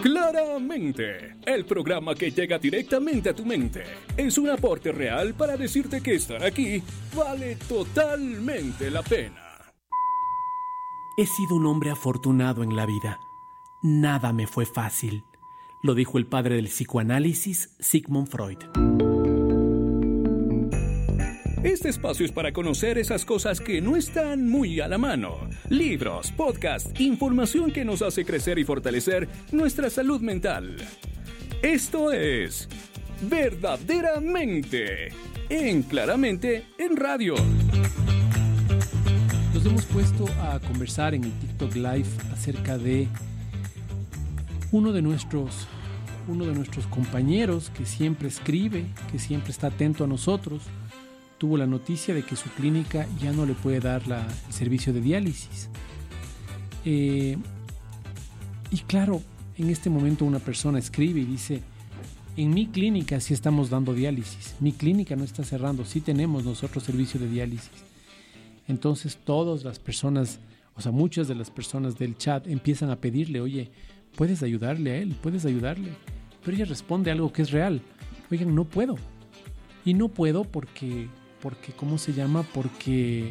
Claramente, el programa que llega directamente a tu mente es un aporte real para decirte que estar aquí vale totalmente la pena. He sido un hombre afortunado en la vida. Nada me fue fácil, lo dijo el padre del psicoanálisis, Sigmund Freud. Este espacio es para conocer esas cosas que no están muy a la mano. Libros, podcasts, información que nos hace crecer y fortalecer nuestra salud mental. Esto es Verdaderamente en Claramente en Radio. Nos hemos puesto a conversar en el TikTok Live acerca de uno de nuestros compañeros que siempre escribe, que siempre está atento a nosotros. Tuvo la noticia de que su clínica ya no le puede dar el servicio de diálisis. Y claro, en este momento una persona escribe y dice: en mi clínica sí estamos dando diálisis, mi clínica no está cerrando, sí tenemos nosotros servicio de diálisis. Entonces todas las personas, o sea, muchas de las personas del chat empiezan a pedirle: oye, ¿puedes ayudarle a él? ¿Puedes ayudarle? Pero ella responde algo que es real: oigan, no puedo. Y no puedo porque ¿cómo se llama? Porque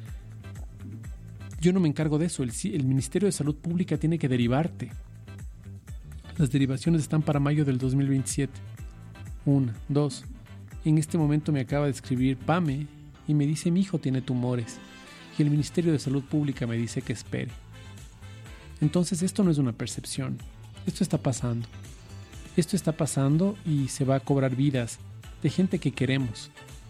yo no me encargo de eso. El Ministerio de Salud Pública tiene que derivarte. Las derivaciones están para mayo del 2027. 1, 2. En este momento me acaba de escribir Pame y me dice: mi hijo tiene tumores. Y el Ministerio de Salud Pública me dice que espere. Entonces esto no es una percepción. Esto está pasando. Esto está pasando y se va a cobrar vidas de gente que queremos.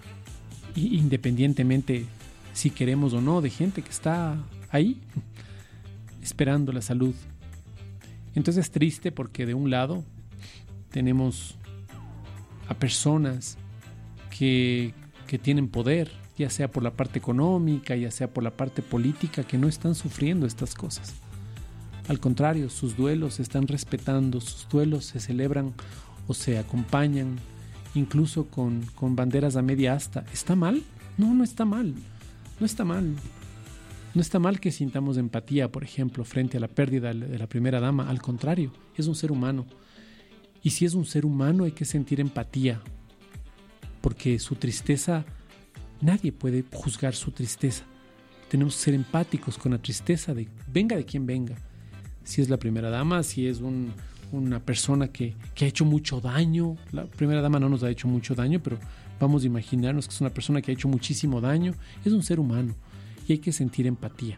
Y independientemente si queremos o no, de gente que está ahí esperando la salud. Entonces es triste porque de un lado tenemos a personas que tienen poder, ya sea por la parte económica, ya sea por la parte política, que no están sufriendo estas cosas. Al contrario, sus duelos se están respetando, sus duelos se celebran o se acompañan incluso con banderas a media asta. ¿Está mal? No, no está mal. No está mal. No está mal que sintamos empatía, por ejemplo, frente a la pérdida de la primera dama. Al contrario, es un ser humano. Y si es un ser humano hay que sentir empatía, porque su tristeza, nadie puede juzgar su tristeza. Tenemos que ser empáticos con la tristeza venga de quien venga. Si es la primera dama, si es una persona que ha hecho mucho daño. La primera dama no nos ha hecho mucho daño, pero vamos a imaginarnos que es una persona que ha hecho muchísimo daño. Es un ser humano y hay que sentir empatía.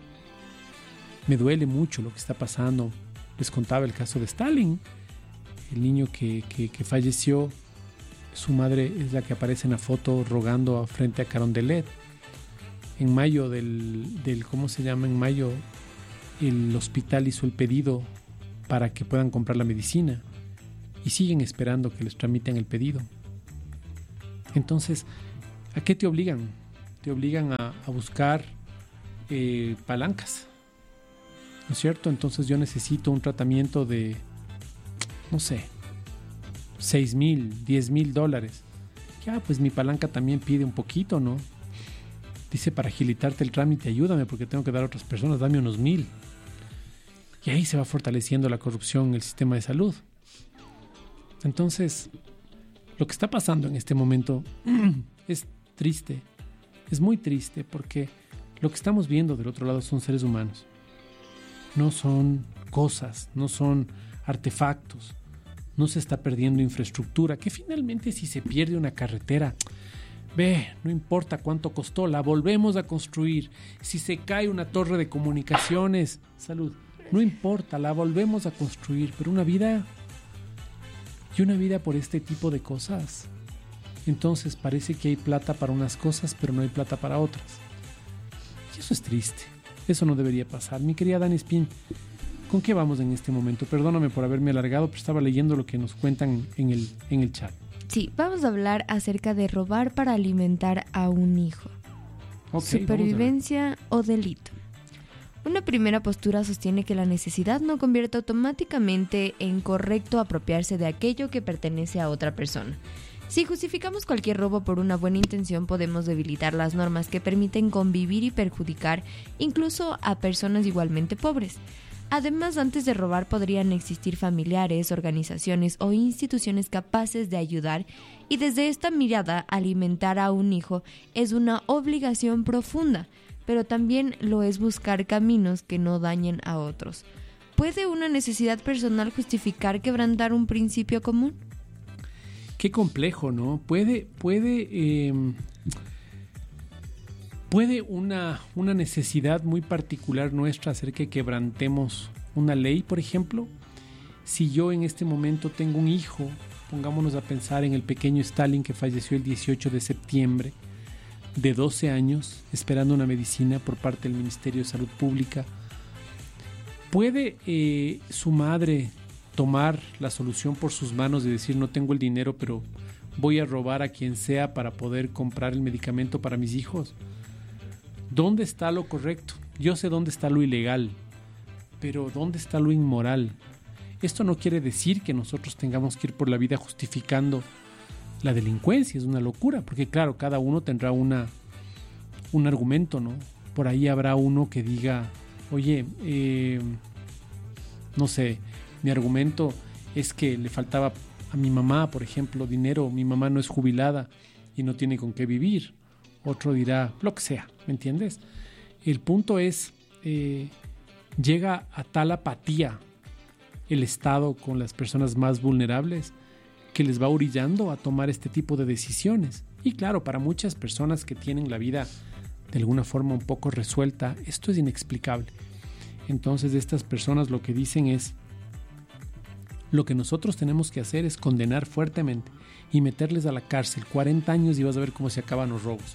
Me duele mucho lo que está pasando. Les contaba el caso de Stalin, el niño que falleció. Su madre es la que aparece en la foto rogando frente a Carondelet. En mayo ¿cómo se llama? En mayo el hospital hizo el pedido para que puedan comprar la medicina y siguen esperando que les tramiten el pedido. Entonces, ¿a qué te obligan? Te obligan a buscar palancas, ¿no es cierto? Entonces yo necesito un tratamiento de, no sé, $6,000, $10,000. Ya, pues mi palanca también pide un poquito, ¿no? Dice: para agilitarte el trámite, ayúdame porque tengo que dar a otras personas, dame unos 1,000. Y ahí se va fortaleciendo la corrupción en el sistema de salud. Entonces, lo que está pasando en este momento es triste, es muy triste, porque lo que estamos viendo del otro lado son seres humanos. No son cosas, no son artefactos, no se está perdiendo infraestructura, que finalmente si se pierde una carretera, no importa cuánto costó, la volvemos a construir. Si se cae una torre de comunicaciones, salud, no importa, la volvemos a construir. Pero una vida por este tipo de cosas. Entonces parece que hay plata para unas cosas, pero no hay plata para otras. Y eso es triste. Eso no debería pasar. Mi querida Dani Spin, ¿con qué vamos en este momento? Perdóname por haberme alargado, pero estaba leyendo lo que nos cuentan en el chat. Sí, vamos a hablar acerca de robar para alimentar a un hijo. Okay, supervivencia o delito. Una primera postura sostiene que la necesidad no convierte automáticamente en correcto apropiarse de aquello que pertenece a otra persona. Si justificamos cualquier robo por una buena intención, podemos debilitar las normas que permiten convivir y perjudicar incluso a personas igualmente pobres. Además, antes de robar podrían existir familiares, organizaciones o instituciones capaces de ayudar, y desde esta mirada alimentar a un hijo es una obligación profunda, pero también lo es buscar caminos que no dañen a otros. ¿Puede una necesidad personal justificar quebrantar un principio común? Qué complejo, ¿no? Puede una necesidad muy particular nuestra hacer que quebrantemos una ley, por ejemplo. Si yo en este momento tengo un hijo, pongámonos a pensar en el pequeño Stalin que falleció el 18 de septiembre, de 12 años, esperando una medicina por parte del Ministerio de Salud Pública. ¿Puede su madre tomar la solución por sus manos y decir, no tengo el dinero, pero voy a robar a quien sea para poder comprar el medicamento para mis hijos? ¿Dónde está lo correcto? Yo sé dónde está lo ilegal, pero ¿dónde está lo inmoral? Esto no quiere decir que nosotros tengamos que ir por la vida justificando la delincuencia. Es una locura, porque claro, cada uno tendrá un argumento, ¿no? Por ahí habrá uno que diga, oye, no sé, mi argumento es que le faltaba a mi mamá, por ejemplo, dinero, mi mamá no es jubilada y no tiene con qué vivir. Otro dirá lo que sea, ¿me entiendes? El punto es, llega a tal apatía el Estado con las personas más vulnerables que les va orillando a tomar este tipo de decisiones. Y claro, para muchas personas que tienen la vida de alguna forma un poco resuelta, esto es inexplicable. Entonces estas personas lo que dicen es, lo que nosotros tenemos que hacer es condenar fuertemente y meterles a la cárcel 40 años y vas a ver cómo se acaban los robos.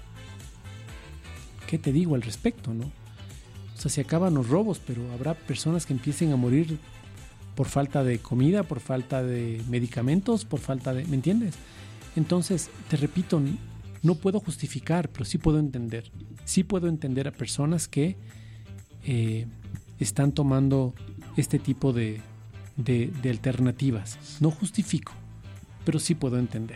¿Qué te digo al respecto, no? O sea, se acaban los robos, pero habrá personas que empiecen a morir por falta de comida, por falta de medicamentos, por falta de... ¿Me entiendes? Entonces, te repito, no puedo justificar, pero sí puedo entender. Sí puedo entender a personas que están tomando este tipo de alternativas. No justifico, pero sí puedo entender.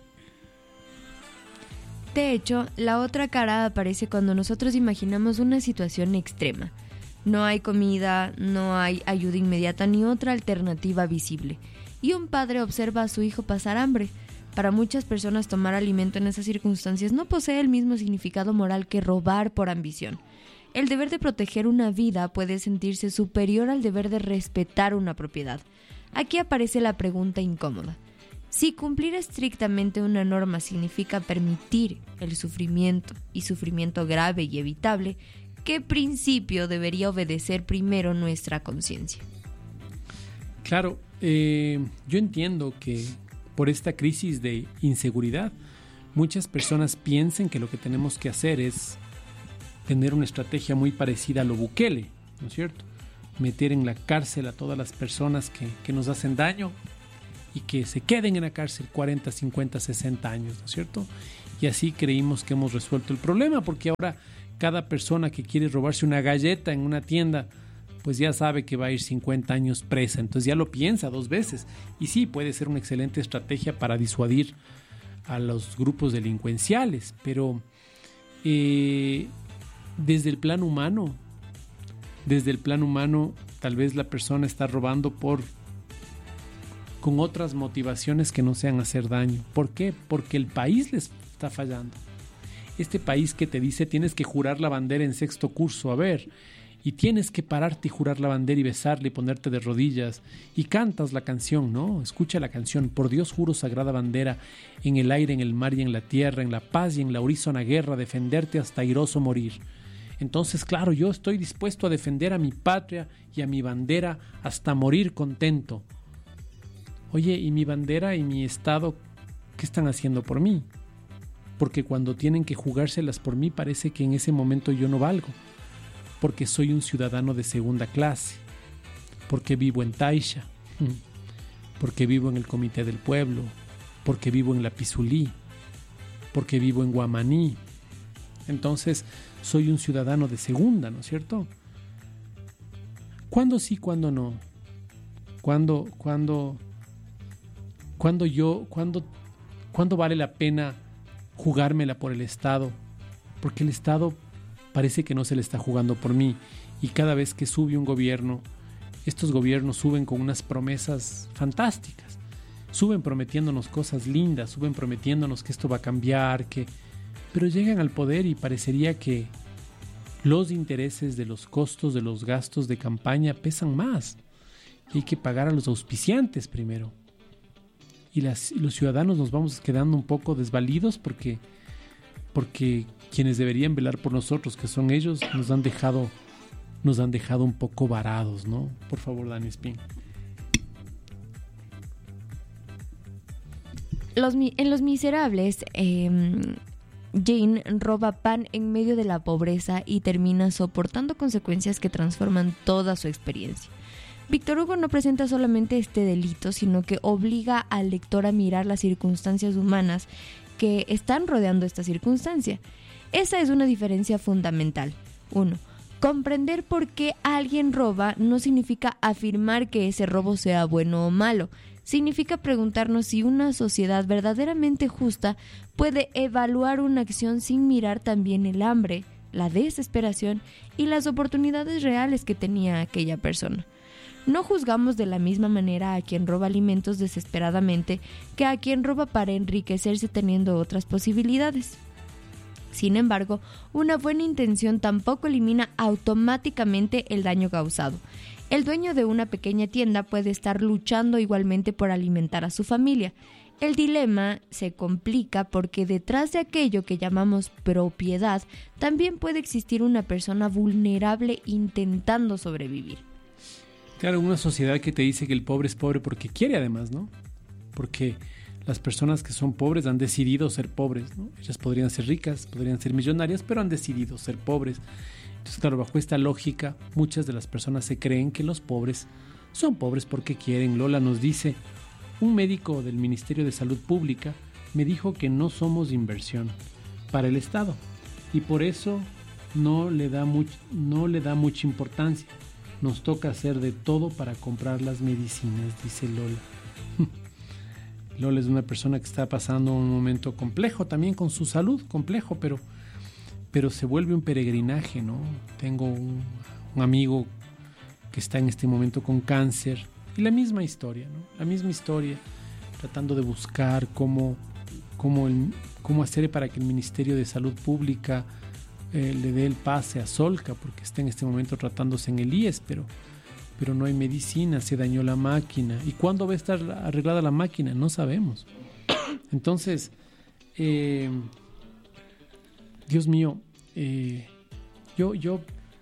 De hecho, la otra cara aparece cuando nosotros imaginamos una situación extrema. No hay comida, no hay ayuda inmediata ni otra alternativa visible. Y un padre observa a su hijo pasar hambre. Para muchas personas tomar alimento en esas circunstancias no posee el mismo significado moral que robar por ambición. El deber de proteger una vida puede sentirse superior al deber de respetar una propiedad. Aquí aparece la pregunta incómoda. Si cumplir estrictamente una norma significa permitir el sufrimiento, y sufrimiento grave y evitable, ¿qué principio debería obedecer primero nuestra conciencia? Claro, yo entiendo que por esta crisis de inseguridad, muchas personas piensan que lo que tenemos que hacer es tener una estrategia muy parecida a lo Bukele, ¿no es cierto? Meter en la cárcel a todas las personas que nos hacen daño y que se queden en la cárcel 40, 50, 60 años, ¿no es cierto? Y así creímos que hemos resuelto el problema, porque ahora cada persona que quiere robarse una galleta en una tienda, pues ya sabe que va a ir 50 años presa, entonces ya lo piensa 2 veces. Y sí, puede ser una excelente estrategia para disuadir a los grupos delincuenciales, pero desde el plano humano, tal vez la persona está robando con otras motivaciones que no sean hacer daño. ¿Por qué? Porque el país les está fallando. Este país que te dice tienes que jurar la bandera en 6º curso, a ver, y tienes que pararte y jurar la bandera y besarla y ponerte de rodillas y cantas la canción, ¿no? Escucha la canción. Por Dios juro sagrada bandera, en el aire, en el mar y en la tierra, en la paz y en la horizona guerra, defenderte hasta airoso morir. Entonces, claro, yo estoy dispuesto a defender a mi patria y a mi bandera hasta morir contento. Oye, ¿y mi bandera y mi Estado qué están haciendo por mí? Porque cuando tienen que jugárselas por mí parece que en ese momento yo no valgo. Porque soy un ciudadano de segunda clase. Porque vivo en Taisha. Porque vivo en el Comité del Pueblo. Porque vivo en La Pizulí. Porque vivo en Guamaní. Entonces, soy un ciudadano de segunda, ¿no es cierto? ¿Cuándo sí, cuándo no? ¿Cuándo vale la pena jugármela por el Estado? Porque el Estado parece que no se le está jugando por mí. Y cada vez que sube un gobierno, estos gobiernos suben con unas promesas fantásticas. Suben prometiéndonos cosas lindas, suben prometiéndonos que esto va a cambiar, pero llegan al poder y parecería que los intereses de los costos de los gastos de campaña pesan más. Y hay que pagar a los auspiciantes primero. Y los ciudadanos nos vamos quedando un poco desvalidos porque quienes deberían velar por nosotros, que son ellos, nos han dejado un poco varados, ¿no? Por favor, Dani Espín. En Los Miserables, Jane roba pan en medio de la pobreza y termina soportando consecuencias que transforman toda su experiencia. Víctor Hugo no presenta solamente este delito, sino que obliga al lector a mirar las circunstancias humanas que están rodeando esta circunstancia. Esa es una diferencia fundamental. 1. Comprender por qué alguien roba no significa afirmar que ese robo sea bueno o malo. Significa preguntarnos si una sociedad verdaderamente justa puede evaluar una acción sin mirar también el hambre, la desesperación y las oportunidades reales que tenía aquella persona. No juzgamos de la misma manera a quien roba alimentos desesperadamente que a quien roba para enriquecerse teniendo otras posibilidades. Sin embargo, una buena intención tampoco elimina automáticamente el daño causado. El dueño de una pequeña tienda puede estar luchando igualmente por alimentar a su familia. El dilema se complica porque detrás de aquello que llamamos propiedad también puede existir una persona vulnerable intentando sobrevivir. Claro, una sociedad que te dice que el pobre es pobre porque quiere, además, ¿no? Porque las personas que son pobres han decidido ser pobres, ¿no? Ellas podrían ser ricas, podrían ser millonarias, pero han decidido ser pobres. Entonces, claro, bajo esta lógica, muchas de las personas se creen que los pobres son pobres porque quieren. Lola nos dice, un médico del Ministerio de Salud Pública me dijo que no somos inversión para el Estado y por eso no le da mucha importancia. Nos toca hacer de todo para comprar las medicinas, dice Lola. Lola es una persona que está pasando un momento complejo también con su salud, complejo, pero se vuelve un peregrinaje, ¿no? Tengo un amigo que está en este momento con cáncer y la misma historia, ¿no? La misma historia, tratando de buscar cómo hacer para que el Ministerio de Salud Pública le dé el pase a Solca, porque está en este momento tratándose en el IES, pero no hay medicina, se dañó la máquina. ¿Y cuándo va a estar arreglada la máquina? No sabemos. Entonces, Dios mío, yo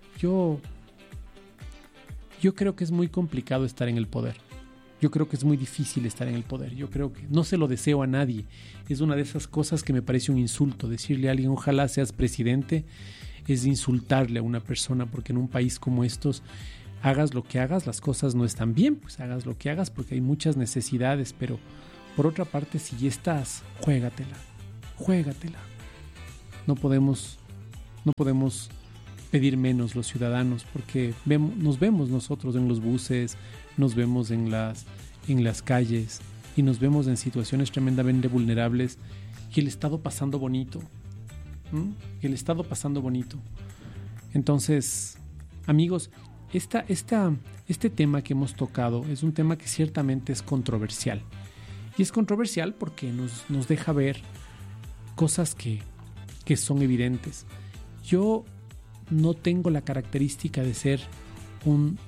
creo que es muy complicado estar en el poder. Yo creo que es muy difícil estar en el poder. Yo creo que no se lo deseo a nadie. Es una de esas cosas que me parece un insulto. Decirle a alguien, ojalá seas presidente, es insultarle a una persona, porque en un país como estos, hagas lo que hagas, las cosas no están bien. Pues hagas lo que hagas porque hay muchas necesidades, pero por otra parte, si ya estás, juégatela. No podemos pedir menos los ciudadanos, porque nos vemos nosotros en los buses, nos vemos en las calles y nos vemos en situaciones tremendamente vulnerables y el Estado pasando bonito. Entonces, amigos, este tema que hemos tocado es un tema que ciertamente es controversial. Y es controversial porque nos deja ver cosas que son evidentes. Yo no tengo la característica de ser un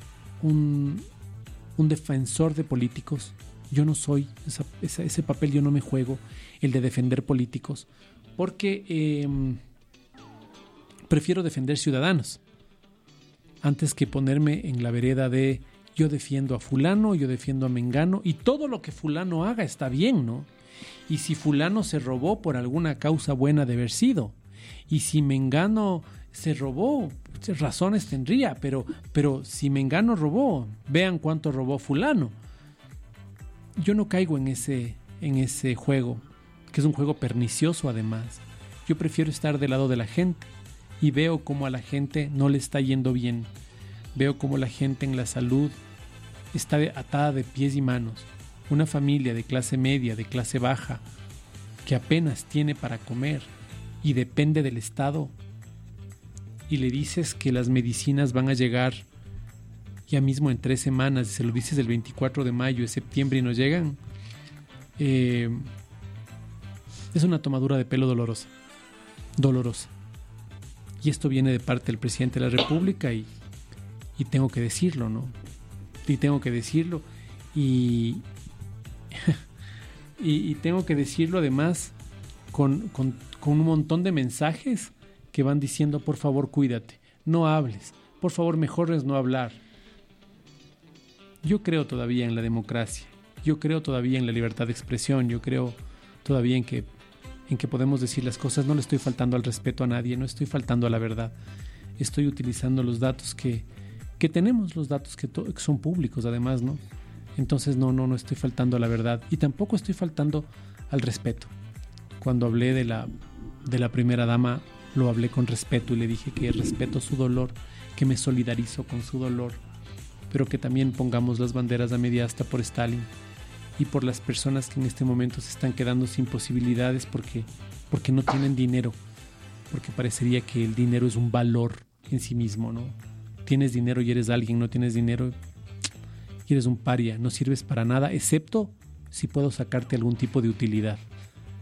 defensor de políticos. Yo no soy ese papel, yo no me juego el de defender políticos, porque prefiero defender ciudadanos antes que ponerme en la vereda de yo defiendo a fulano, yo defiendo a mengano y todo lo que fulano haga está bien, ¿no? Y si fulano se robó, por alguna causa buena de haber sido, y si mengano se robó, razones tendría, pero si mengano robó, vean cuánto robó fulano. Yo no caigo en ese juego, que es un juego pernicioso además. Yo prefiero estar del lado de la gente y veo cómo a la gente no le está yendo bien. Veo cómo la gente en la salud está atada de pies y manos. Una familia de clase media, de clase baja, que apenas tiene para comer y depende del Estado, y le dices que las medicinas van a llegar ya mismo en 3 semanas, y se lo dices el 24 de mayo, de septiembre, y no llegan, es una tomadura de pelo dolorosa. Y esto viene de parte del presidente de la República y tengo que decirlo, ¿no? Y tengo que decirlo y tengo que decirlo además con un montón de mensajes que van diciendo: por favor, cuídate, no hables, por favor, mejor es no hablar. Yo creo todavía en la democracia, yo creo todavía en la libertad de expresión, yo creo todavía en que podemos decir las cosas. No le estoy faltando al respeto a nadie, no estoy faltando a la verdad. Estoy utilizando los datos que tenemos, los datos que son públicos además, ¿no? Entonces no estoy faltando a la verdad y tampoco estoy faltando al respeto. Cuando hablé de la primera dama, lo hablé con respeto y le dije que respeto su dolor, que me solidarizo con su dolor, pero que también pongamos las banderas a media asta por Stalin y por las personas que en este momento se están quedando sin posibilidades porque no tienen dinero, porque parecería que el dinero es un valor en sí mismo, ¿no? Tienes dinero y eres alguien, no tienes dinero y eres un paria, no sirves para nada, excepto si puedo sacarte algún tipo de utilidad.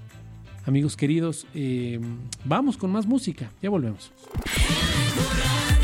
Amigos queridos, vamos con más música, ya volvemos.